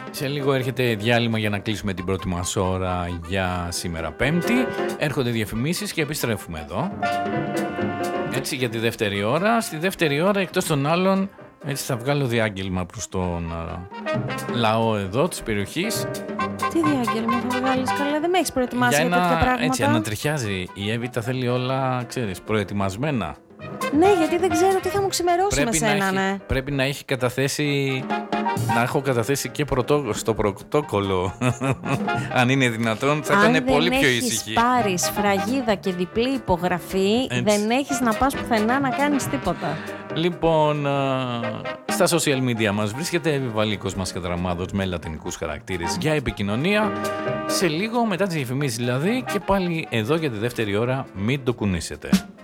Σε λίγο έρχεται διάλειμμα για να κλείσουμε την πρώτη μας ώρα για σήμερα Πέμπτη. Έρχονται διαφημίσεις και επιστρέφουμε εδώ. Έτσι για τη δεύτερη ώρα. Στη δεύτερη ώρα, εκτός των άλλων, έτσι θα βγάλω διάγγελμα προς τον λαό εδώ της περιοχής. Τι διάγγελμα θα βγάλεις, καλά, δεν με έχεις προετοιμάσει για τέτοια πράγματα. Έτσι ανατριχιάζει. Η Εύη τα θέλει όλα, ξέρεις, προετοιμασμένα. Ναι, γιατί δεν ξέρω τι θα μου ξημερώσει με σένα, ναι. Πρέπει να έχει καταθέσει... Να έχω καταθέσει και στο πρωτόκολλο. Αν είναι δυνατόν, θα ήταν πολύ πιο ήσυχη. Αν δεν έχεις πάρει σφραγίδα και διπλή υπογραφή, δεν έχεις να πας πουθενά να κάνεις τίποτα. Λοιπόν, στα social media μας βρίσκεται Εύη Βαλίκος Μασκεδραμάδος με λατινικούς χαρακτήρες για επικοινωνία. Σε λίγο μετά τις διαφημίσεις δηλαδή, και πάλι εδώ για τη δεύτερη ώρα, μην το κουνήσετε.